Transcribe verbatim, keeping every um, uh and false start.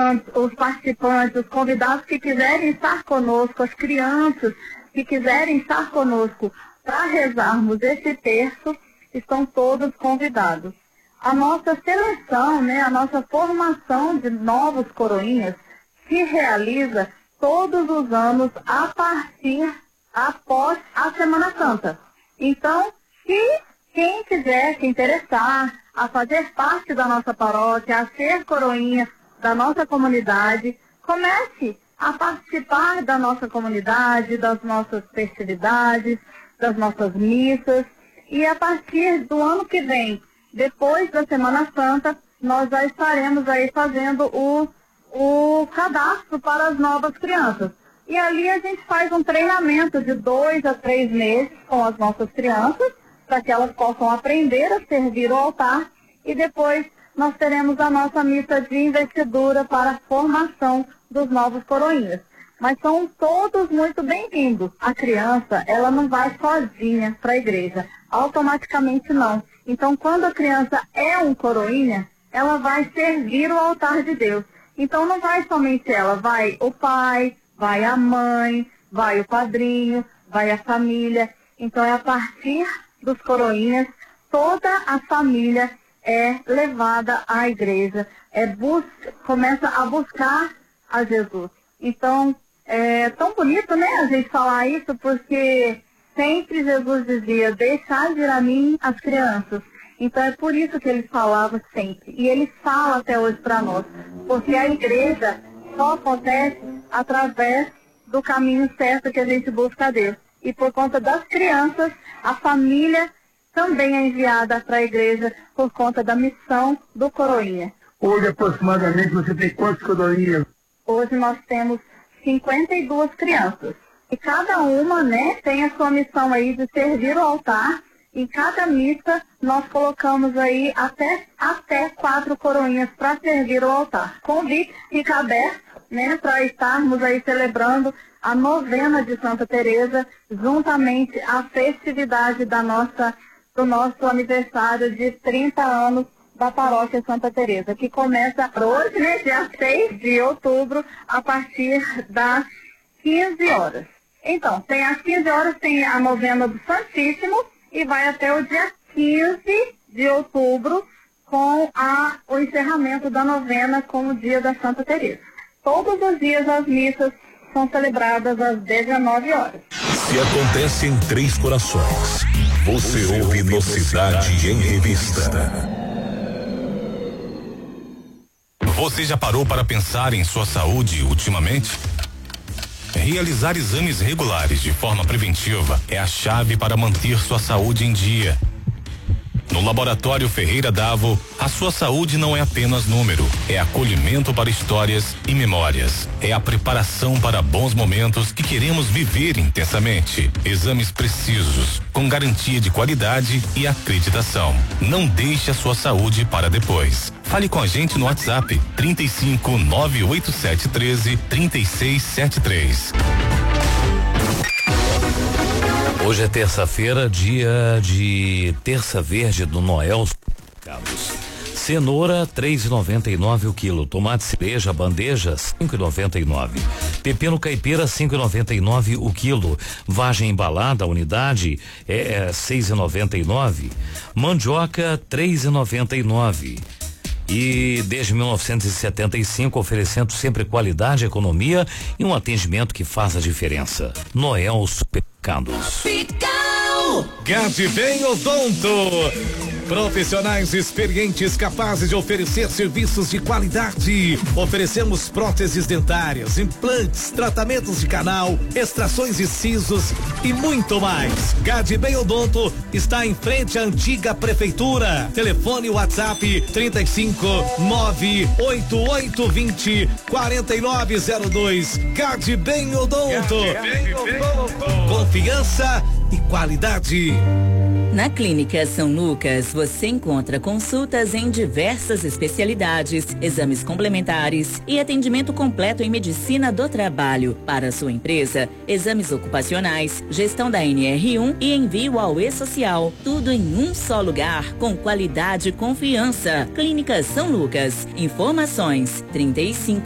participantes, os participantes, os convidados que quiserem estar conosco, as crianças que quiserem estar conosco para rezarmos esse terço, estão todos convidados. A nossa seleção, né, a nossa formação de novos coroinhas se realiza todos os anos a partir, após a Semana Santa. Então, se quem quiser se interessar a fazer parte da nossa paróquia, a ser coroinha da nossa comunidade, comece a participar da nossa comunidade, das nossas festividades, das nossas missas, e a partir do ano que vem, depois da Semana Santa, nós já estaremos aí fazendo o, o cadastro para as novas crianças. E ali a gente faz um treinamento de dois a três meses com as nossas crianças, para que elas possam aprender a servir o altar, e depois nós teremos a nossa missa de investidura para a formação dos novos coroinhas. Mas são todos muito bem-vindos. A criança, ela não vai sozinha para a igreja, automaticamente não. Então, quando a criança é um coroinha, ela vai servir o altar de Deus. Então, não vai somente ela, vai o pai, vai a mãe, vai o padrinho, vai a família. Então, é a partir dos coroinhas, toda a família é levada à igreja, é busca, começa a buscar a Jesus. Então, é tão bonito, né, a gente falar isso, porque sempre Jesus dizia, deixar vir a mim as crianças. Então é por isso que ele falava sempre. E ele fala até hoje para nós, porque a igreja só acontece através do caminho certo que a gente busca a Deus. E por conta das crianças, a família também é enviada para a igreja por conta da missão do coroinha. Hoje, aproximadamente, você tem quantos coroinhas? Hoje nós temos cinquenta e duas crianças. E cada uma, né, tem a sua missão aí de servir o altar. Em cada missa, nós colocamos aí até, até quatro coroinhas para servir o altar. Convite fica aberto, né, para estarmos aí celebrando a novena de Santa Teresa, juntamente à festividade da nossa, do nosso aniversário de trinta anos da Paróquia Santa Teresa, que começa hoje, né, dia seis de outubro, a partir das quinze horas. Então, tem às quinze horas, tem a novena do Santíssimo, e vai até o dia quinze de outubro, com a, o encerramento da novena com o dia da Santa Teresa. Todos os dias as missas são celebradas às dezenove horas. Se acontece em Três Corações, você, você ouve no Cidade em Revista. Você já parou para pensar em sua saúde ultimamente? Realizar exames regulares de forma preventiva é a chave para manter sua saúde em dia. No Laboratório Ferreira Davo, a sua saúde não é apenas número, é acolhimento para histórias e memórias. É a preparação para bons momentos que queremos viver intensamente. Exames precisos, com garantia de qualidade e acreditação. Não deixe a sua saúde para depois. Fale com a gente no WhatsApp trinta e cinco, nove oito sete, treze, trinta e seis setenta e três. Hoje é terça-feira, dia de terça verde do Noel. Cenoura, três e noventa e nove o quilo. Tomate cereja, bandeja, cinco e noventa e nove. Pepino caipira, cinco e noventa e nove o quilo. Vagem embalada, a unidade é, é seis e noventa e nove. Mandioca, três e noventa e nove. E desde mil novecentos e setenta e cinco oferecendo sempre qualidade, economia e um atendimento que faz a diferença. Noel Supermercados. Gade Bem Odonto. Profissionais experientes capazes de oferecer serviços de qualidade. Oferecemos próteses dentárias, implantes, tratamentos de canal, extrações de sisos e muito mais. Gade Bem Odonto está em frente à antiga prefeitura. Telefone WhatsApp trinta e cinco, nove oito oito dois zero, quatro nove zero dois. Gade Bem Odonto. Confiança e qualidade. Na Clínica São Lucas, você encontra consultas em diversas especialidades, exames complementares e atendimento completo em medicina do trabalho. Para a sua empresa, exames ocupacionais, gestão da N R um e envio ao E-Social. Tudo em um só lugar, com qualidade e confiança. Clínica São Lucas. Informações trinta e cinco